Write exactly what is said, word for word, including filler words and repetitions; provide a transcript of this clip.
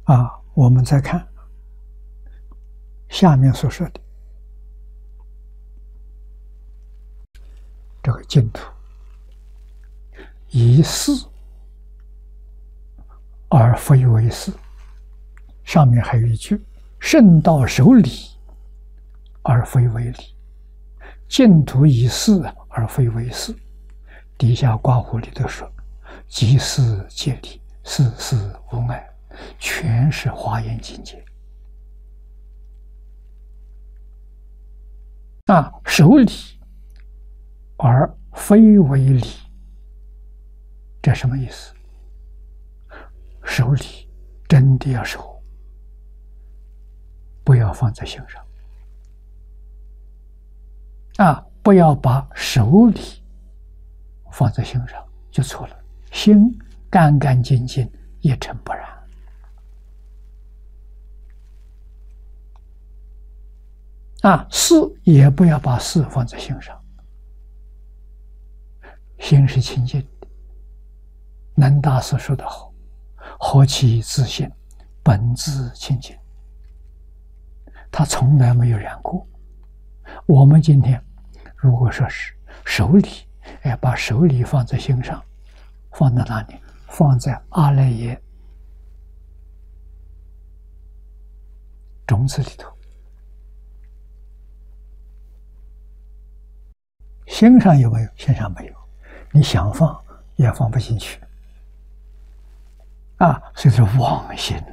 啊，我们再看下面所说的这个净土，以事而非为事。上面还有一句：圣道守理而非为理，净土以事而非为事。底下括弧里头说：即事皆理，事事无碍，全是华严境界。啊，守理而非为理，这什么意思？守理真的要守，不要放在心上。啊，不要把守理放在心上就错了，心干干净净，一尘不染。啊，事也不要把事放在心上，心是清净的。南大师说得好：何其自性，本自清净。他从来没有染过。我们今天如果说是守理，哎，把守理放在心上，放在哪里？放在阿赖耶种子里头。心上有没有？心上没有，你想放也放不进去。啊，所以说妄心